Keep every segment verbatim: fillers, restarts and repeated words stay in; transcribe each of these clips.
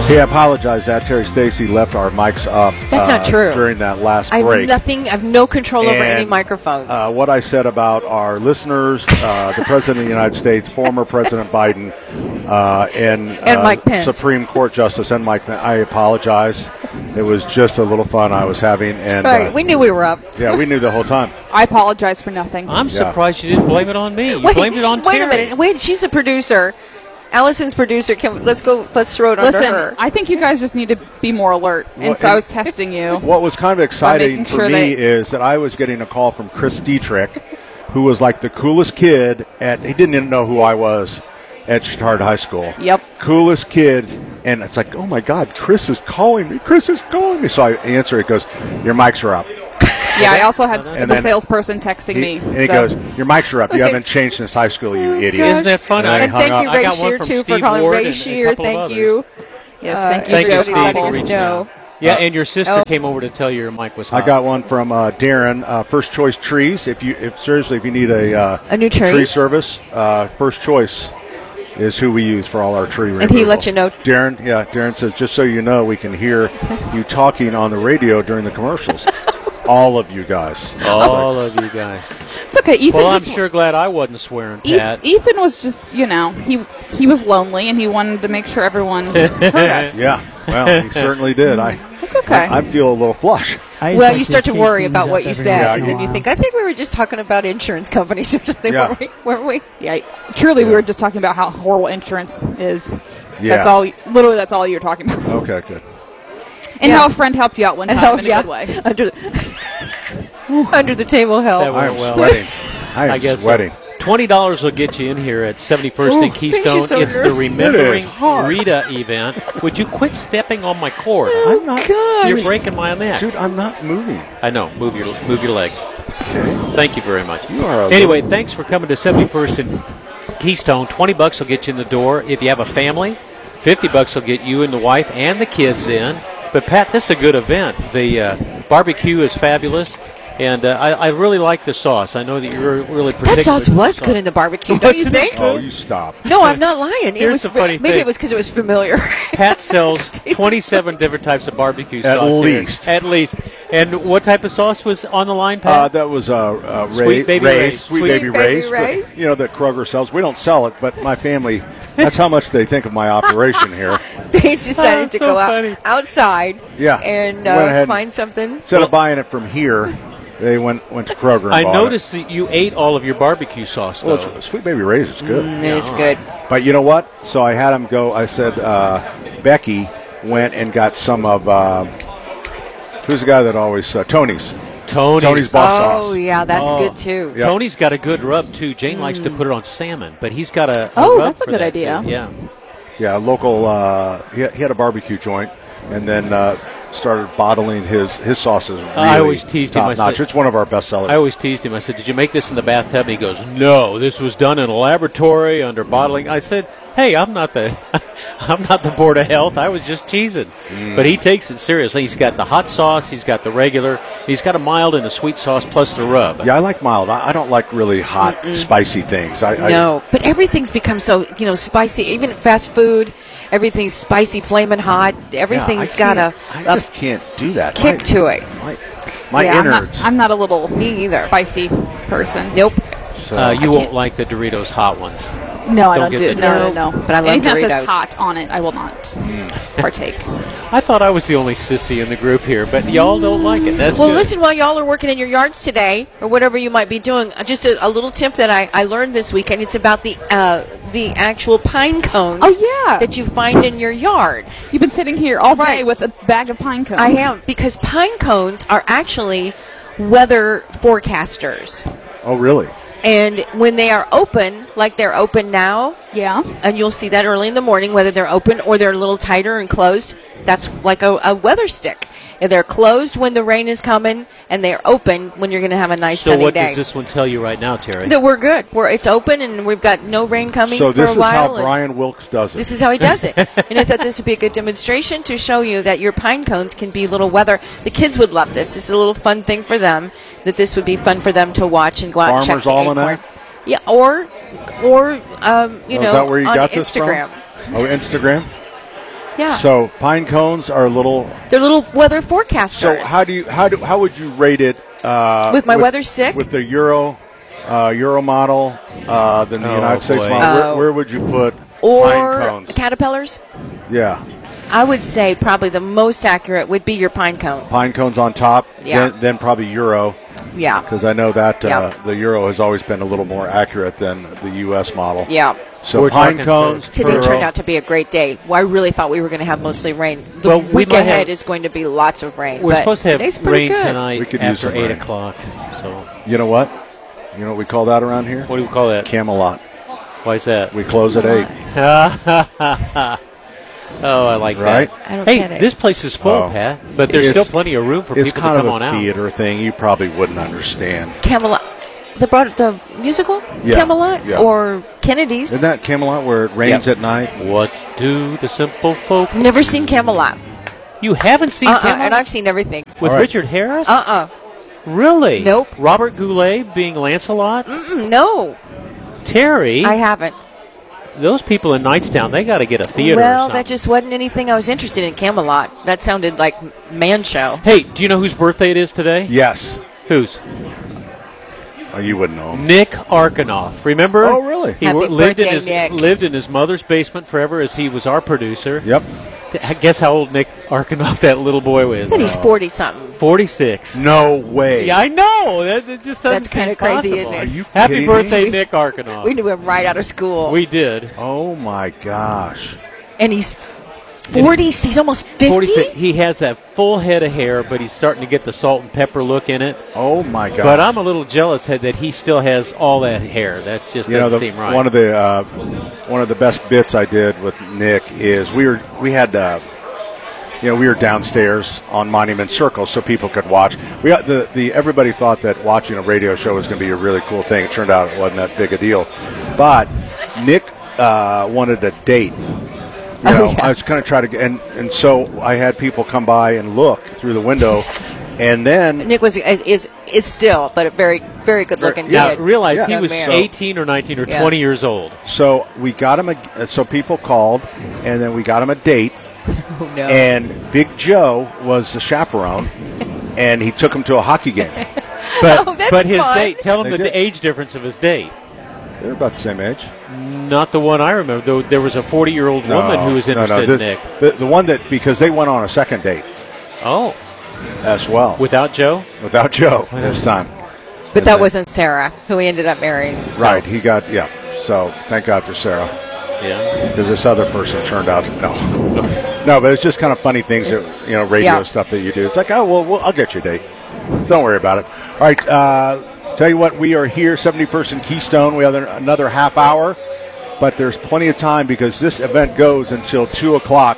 Hey, I apologize that Terry Stacy left our mics up. That's uh, not true. During that last I break. have nothing. I have no control over And, any microphones. Uh, what I said about our listeners, uh, the President of the United States, former President Biden, uh, and, And uh, Mike Pence. Supreme Court Justice and Mike Pence. I apologize. It was just a little fun I was having. And right, uh, we knew we were up. yeah, we knew the whole time. I apologize for nothing. I'm Yeah. surprised you didn't blame it on me. You Wait, blamed it on wait Terry. a minute. Wait, she's a producer. Allison's producer. Can, let's go. Let's throw it Listen, under her. I think you guys just need to be more alert, and Well, so I and- was testing you. What was kind of exciting making for sure me that- is that I was getting a call from Chris Dietrich, who was like the coolest kid at, he didn't even know who I was at Chittard High School. Yep. Coolest kid. And it's like, oh my God, Chris is calling me. Chris is calling me. So I answer, it goes, your mics are up. Yeah, I also had And the then salesperson texting He- me. and he so- goes, your mics are up. You Okay. haven't changed since high school, you idiot. Isn't that fun? And I And hung thank up. you, I Ray got one Shear, from too, for Steve calling Ward Ray and a Shear. couple of Thank others. you. Yes, Uh, thank you, Thank you, Jody, Steve, for letting for us reaching know. out. Yeah, Uh, and your sister oh. came over to tell you your mic was hot. I got one from uh, Darren, uh, First Choice Trees. If you, if seriously, if you need a uh, A new tree? tree service, uh, First Choice is who we use for all our tree removal. he let you know? Darren, yeah, Darren says, just so you know, we can hear you talking on the radio during the commercials. All of you guys. All of you guys. It's okay. Ethan Well, I'm just, sure glad I wasn't swearing, E- Pat. Ethan was just, you know, he he was lonely and he wanted to make sure everyone heard us. Yeah, well, he certainly did. I, It's okay. I, I feel a little flush. I just Well, like you start to shake worry things about up what you every said, Yeah, and once in then a you while. think, I think we were just talking about insurance companies or something, Yeah. weren't we? Weren't we? Yeah, truly, we Yeah. were just talking about how horrible insurance is. Yeah. That's all. Literally, that's all you were talking about. Okay, good. And Yeah. how a friend helped you out one And time how- in a yeah, good way. under, under the table help. That I went am well. sweating. I am I guess so. sweating. Twenty dollars will get you in here at seventy-first Ooh, and makes you Keystone. so It's the nervous. Remembering It is hard. Rita event. Would you quit stepping on my cord? I'm not. You're breaking my neck. Dude, I'm not moving. I know. Move your move your leg. Thank you very much. You are a Anyway, thanks for coming to seventy-first and Keystone. Twenty bucks will get you in the door. If you have a family, fifty bucks will get you and the wife and the kids in. But Pat, this is a good event. The uh, barbecue is fabulous, and uh, I, I really like the sauce. I know that you're really particular. That sauce with the was good in the barbecue, don't you Wasn't it think? good? Oh, you stop. No, I'm not lying. It Here's was the funny maybe thing. it was because it was familiar. Pat sells twenty-seven different types of barbecue At sauce. here. least. At least. And what type of sauce was on the line, Uh, Pat? that was uh, uh, Ray, Sweet Baby Ray's, Ray's. Sweet, Sweet Baby, Baby Ray's. but, Ray's. you know, that Kroger sells. We don't sell it, but my family, that's how much they think of my operation here. They decided Oh, to so go funny. out outside Yeah. and Went ahead uh, and- find something. Instead of buying it from here, they went went to Kroger and I bought noticed that you ate all of your barbecue sauce, it. though. Well, it's- Sweet Baby Ray's is good. Mm, it is good. But you know what? So I had him go. I said, uh, Becky went and got some of, uh, who's the guy that always, uh, Tony's. Tony's. Tony's boss Oh sauce. yeah, that's Oh. good too. Yeah. Tony's got a good rub, too. Jane likes to put it on salmon, but he's got a, a Oh, rub that's a for good that, idea. too. Yeah. Yeah, local, uh, he, he had a barbecue joint and then uh, started bottling his, his sauces really I always teased him. I top notch. said- It's one of our best sellers. I always teased him. I said, "Did you make this in the bathtub?" And he goes, "No, this was done in a laboratory under bottling." I said, "Hey, I'm not the, I'm not the board of health. I was just teasing." Mm. But he takes it seriously. He's got the hot sauce. He's got the regular. He's got a mild and a sweet sauce plus the rub. Yeah, I like mild. I, I don't like really hot, spicy things. I, I, No, but everything's become so you know spicy. Even fast food, everything's spicy, flaming hot. yeah, Everything's I got a, can't- I a just can't do that. kick my, to it. My, my yeah, I'm innards. not, I'm not a little Me either. spicy person. Nope. so, Uh, you I won't can't- like the Doritos hot ones. No, I Don't don't get do the No, no, no. But I love Anything that Doritos. says hot on it, I will not partake. I thought I was the only sissy in the group here, but y'all don't like it. That's Well, good. listen, while y'all are working in your yards today, or whatever you might be doing, uh, just a, a little tip that I, I learned this week, and it's about the uh, the actual pine cones Oh, yeah. that you find in your yard. You've been sitting here all day Right. with a bag of pine cones. I am, because pine cones are actually weather forecasters. oh, really? And when they are open, like they're open now, Yeah. and you'll see that early in the morning, whether they're open or they're a little tighter and closed, that's like a, a weather stick. And they're closed when the rain is coming, and they're open when you're going to have a nice so sunny what day. does this one tell you right now, Terry? That we're good. We're it's open, and we've got no rain coming So for this a is while. how and Brian Wilkes does it. This is how he does it. And I thought this would be a good demonstration to show you that your pine cones can be little weather. The kids would love this. This is a little fun thing for them. That this would be fun for them to watch and go out and check Farmer's the Almanac? acorn. Yeah, or or um, you Oh, know is that where you on got this Instagram. from? Oh, Instagram? Yeah. So pine cones are a little. They're little weather forecasters. So how do you how do how would you rate it? Uh, with my weather stick? With the Euro, uh, Euro model, uh, then the Oh, United States boy. model. Where, Oh. where would you put or pine cones? caterpillars? Yeah, I would say probably the most accurate would be your pine cone. pine cones on top. Yeah. Then, then probably Euro, Yeah. because I know that uh, Yeah. the Euro has always been a little more accurate than the U S model. Yeah. So We're pine talking cones. for- Today Euro. turned out to be a great day. Well, I really thought we were going to have mostly rain. The Well, we week might ahead have- is going to be lots of rain. We're but supposed to have today's pretty rain good. tonight We could use after some eight rain. o'clock. So You know what? You know what we call that around here? what do we call that? Camelot. Why is that? We close at eight. Oh, I like Right? that. I don't hey, get it. this place is full, Oh. Pat, but there's It's- still plenty of room for It's people kind to of come on a out. theater thing. You probably wouldn't understand. Camelot. The broad, the musical Yeah. Camelot Yeah. or Kennedy's. Isn't that Camelot where it rains Yep. at night? What do the simple folk? Never seen Camelot. You haven't seen Uh-uh, Camelot and I've seen everything. with All right. Richard Harris? Uh-uh. Really? Nope. Robert Goulet being Lancelot? Mm, no, Terry? I haven't. those people in Knightstown, they got to get a theater. or Well, something. that just wasn't anything I was interested in. Camelot. That sounded like man show. Hey, do you know whose birthday it is today? Yes. Whose? Oh, you wouldn't know him. Nick Arkanoff. Remember? Oh, really? He Happy wo- lived in birthday, his Nick. lived in his mother's basement forever as he was our producer. Yep. I guess how old Nick Arkanoff that little boy was. But he's forty something. forty-six. No way. Yeah, I know. That, that just doesn't That's kinda seem crazy, possible. isn't it? Are you Happy kidding birthday, me? Nick Arkanoff. We knew him right out of school. We did. Oh my gosh. and he's forty. He's almost forty-six. fifty. He has a full head of hair, but he's starting to get the salt and pepper look in it. Oh my gosh. But I'm a little jealous that that he still has all that hair. That's just you know, doesn't the, seem right. one of the uh, one of the best bits I did with Nick is we were we had uh, you know we were downstairs on Monument Circle so people could watch. We got the the everybody thought that watching a radio show was going to be a really cool thing. It turned out it wasn't that big a deal. But Nick uh, wanted a date. You know, Oh, yeah. I was kind of trying to get, and and so I had people come by and look through the window, and then Nick was is, is is still, but a very very good looking Yeah, Now, kid. realize Yeah. he Young was man. eighteen or nineteen or Yeah. twenty years old. so we got him a so people called, and then we got him a date. Oh, no. And Big Joe was the chaperone, and he took him to a hockey game. But, Oh, that's but his fun. date, tell him They that did. the age difference of his date. They're about the same age. Not the one I remember. Though there was a forty-year-old woman who was no, no, interested this- in Nick. The, the one that, because they went on a second date Oh, as well. without Joe? without Joe this time. but and that then- wasn't Sarah, who he ended up marrying. Right, he got, yeah. So thank God for Sarah, Yeah. because this other person turned out, no. No, but it's just kind of funny things that, you know, radio Yeah. stuff that you do. It's like, oh, well, well, I'll get you a date. Don't worry about it. All right, uh, tell you what, we are here, seventy-first and Keystone. We have another half hour, but there's plenty of time because this event goes until two o'clock.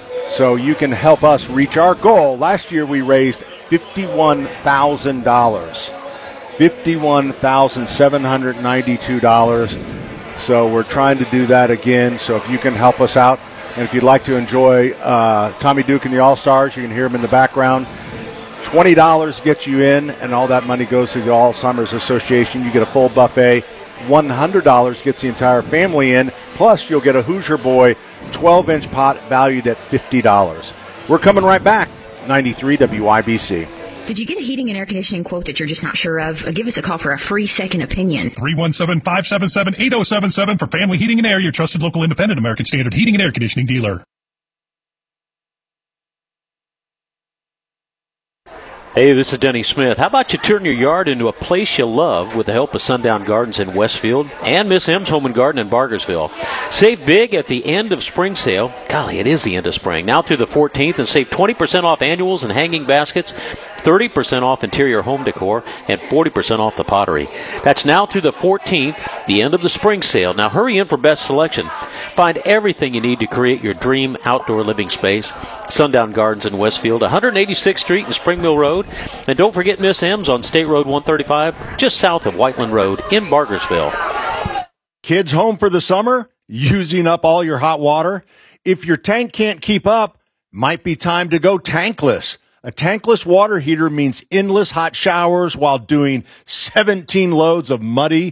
So you can help us reach our goal. Last year we raised fifty-one thousand dollars. fifty-one thousand seven hundred ninety-two dollars. So we're trying to do that again. So if you can help us out, and if you'd like to enjoy uh, Tommy Duke and the All-Stars, you can hear him in the background. twenty dollars gets you in, and all that money goes to the Alzheimer's Association. You get a full buffet. one hundred dollars gets the entire family in, plus you'll get a Hoosier Boy twelve-inch pot valued at fifty dollars. We're coming right back. ninety-three W I B C. Did you get a heating and air conditioning quote that you're just not sure of? Uh, Give us a call for a free second opinion. three one seven, five seven seven, eight zero seven seven for Family Heating and Air, your trusted local independent American Standard heating and air conditioning dealer. Hey, this is Denny Smith. How about you turn your yard into a place you love with the help of Sundown Gardens in Westfield and Miss M's Home and Garden in Bargersville. Save big at the end of spring sale. Golly, it is the end of spring. Now through the fourteenth, and save twenty percent off annuals and hanging baskets, thirty percent off interior home decor, and forty percent off the pottery. That's now through the fourteenth, the end of the spring sale. Now hurry in for best selection. Find everything you need to create your dream outdoor living space. Sundown Gardens in Westfield, one eighty-sixth Street and Spring Mill Road. And don't forget Miss M's on State Road one thirty-five, just south of Whiteland Road in Bargersville. Kids home for the summer? Using up all your hot water? If your tank can't keep up, might be time to go tankless. A tankless water heater means endless hot showers while doing seventeen loads of muddy,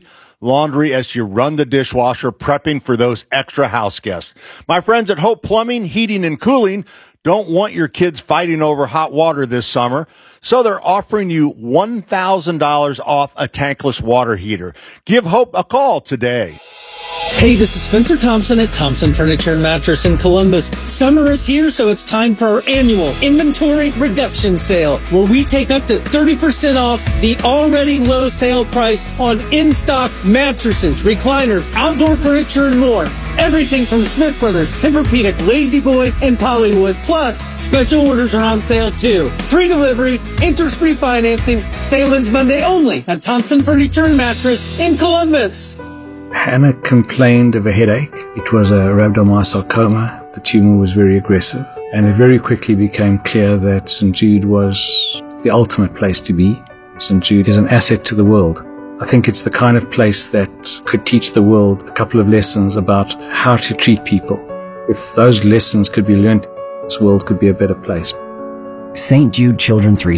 laundry as you run the dishwasher, prepping for those extra house guests. My friends at Hope Plumbing, Heating, and Cooling don't want your kids fighting over hot water this summer, so they're offering you one thousand dollars off a tankless water heater. Give Hope a call today. Hey, this is Spencer Thompson at Thompson Furniture and Mattress in Columbus. Summer is here, so it's time for our annual inventory reduction sale, where we take up to thirty percent off the already low sale price on in-stock mattresses, recliners, outdoor furniture, and more. Everything from Smith Brothers, Tempur-Pedic, Lazy Boy, and Pollywood. Plus, special orders are on sale too. Free delivery, interest-free financing. Sale ends Monday only at Thompson Furniture and Mattress in Columbus. Hannah complained of a headache. It was a rhabdomyosarcoma. The tumor was very aggressive, and it very quickly became clear that Saint Jude was the ultimate place to be. Saint Jude is an asset to the world. I think it's the kind of place that could teach the world a couple of lessons about how to treat people. If those lessons could be learned, this world could be a better place. Saint Jude Children's Research